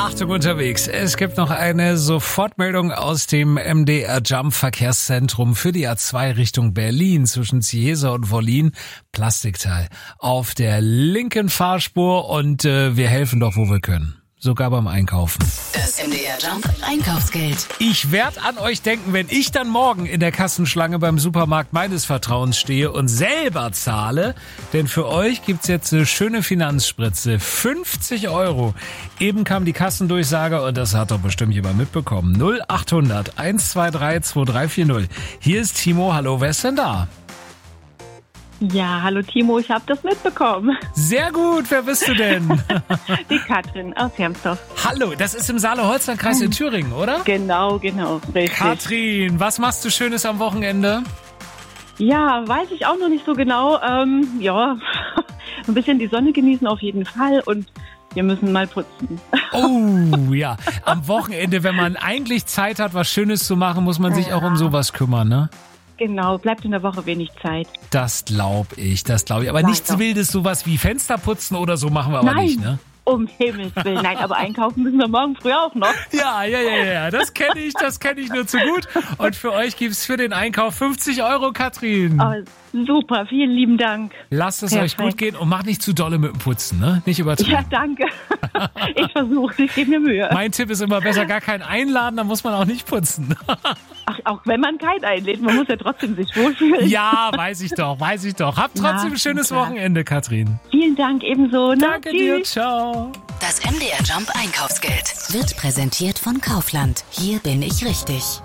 Achtung unterwegs. Es gibt noch eine Sofortmeldung aus dem MDR Jump Verkehrszentrum für die A2 Richtung Berlin zwischen Ziesa und Wollin. Plastikteil auf der linken Fahrspur und wir helfen doch, wo wir können. Sogar beim Einkaufen. Das MDR Jump Einkaufsgeld. Ich werde an euch denken, wenn ich dann morgen in der Kassenschlange beim Supermarkt meines Vertrauens stehe und selber zahle. Denn für euch gibt's jetzt eine schöne Finanzspritze. 50 €. Eben kam die Kassendurchsage und das hat doch bestimmt jemand mitbekommen. 0800 123 2340. Hier ist Timo. Hallo, wer ist denn da? Ja, hallo Timo, ich habe das mitbekommen. Sehr gut, wer bist du denn? Die Katrin aus Hermsdorf. Hallo, das ist im Saale-Holstein-Kreis in Thüringen, oder? Genau, richtig. Katrin, was machst du Schönes am Wochenende? Ja, weiß ich auch noch nicht so genau. Ja, ein bisschen die Sonne genießen auf jeden Fall und wir müssen mal putzen. Oh, ja. Am Wochenende, wenn man eigentlich Zeit hat, was Schönes zu machen, muss man sich auch um sowas kümmern, ne? Genau, bleibt in der Woche wenig Zeit. Das glaube ich. Aber nichts Wildes, sowas wie Fenster putzen oder so machen wir aber nicht, ne? Um Himmels Willen. Nein, aber einkaufen müssen wir morgen früh auch noch. Ja. Das kenne ich nur zu gut. Und für euch gibt's für den Einkauf 50 €, Katrin. Oh, super, vielen lieben Dank. Lasst es euch gut gehen und macht nicht zu dolle mit dem Putzen, ne? Nicht übertreiben. Ja, danke. Ich versuche, ich gebe mir Mühe. Mein Tipp ist immer besser gar keinen einladen, dann muss man auch nicht putzen. Ach, auch wenn man keinen einlädt, man muss ja trotzdem sich wohlfühlen. Ja, weiß ich doch. Habt trotzdem ein schönes Wochenende, Katrin. Vielen Dank ebenso. Danke dir, ciao. Das MDR Jump Einkaufsgeld wird präsentiert von Kaufland. Hier bin ich richtig.